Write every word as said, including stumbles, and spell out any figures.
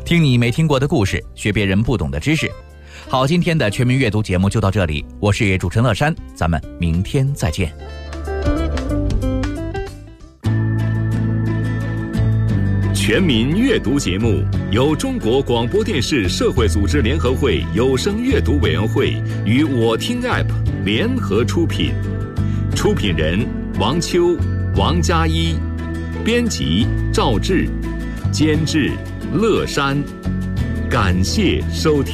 听你没听过的故事，学别人不懂的知识。好，今天的全民阅读节目就到这里，我是主持人乐山，咱们明天再见。 全民阅读节目由中国广播电视社会组织联合会有声阅读委员会与我听 App 联合出品，出品人王秋、王佳一，编辑赵志，监制乐山。感谢收听。